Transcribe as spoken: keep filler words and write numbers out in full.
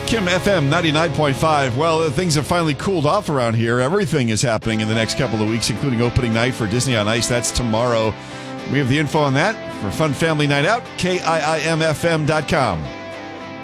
Kim F M ninety-nine point five. Well, things have finally cooled off around here. Everything is happening in the next couple of weeks, including opening night for Disney on Ice. That's tomorrow. We have the info on that for Fun Family Night Out, K I I M F M dot com.